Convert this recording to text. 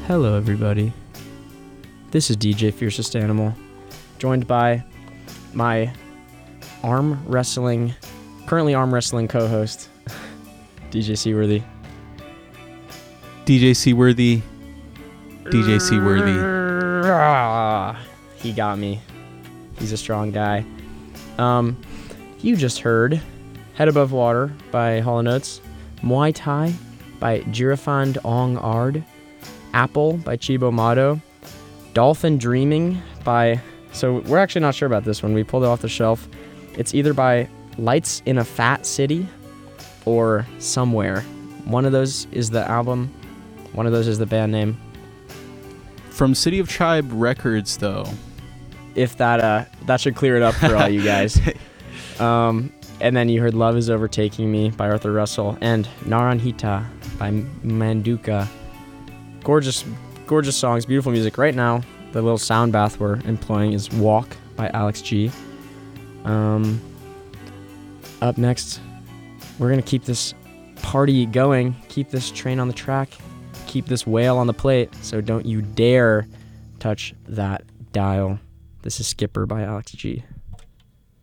Hello, everybody. This is DJ Fiercest Animal, joined by my currently arm wrestling co-host, DJ Seaworthy. DJ Seaworthy. DJ Seaworthy. He got me. He's a strong guy. You just heard Head Above Water by Hall & Oates, Muay Thai by Girafand Ong Ard, Apple by Chibo Mato, Dolphin Dreaming by... So we're actually not sure about this one. We pulled it off the shelf. It's either by Lights in a Fat City or Somewhere. One of those is the album. One of those is the band name. From City of Tribe Records, though. If that should clear it up for all you guys. And then you heard Love Is Overtaking Me by Arthur Russell and Naranjita by Manduka. Gorgeous, gorgeous songs, beautiful music. Right now, the little sound bath we're employing is Walk by Alex G. Up next, we're going to keep this party going, keep this train on the track, keep this whale on the plate, so don't you dare touch that dial. This is Skipper by Alex G.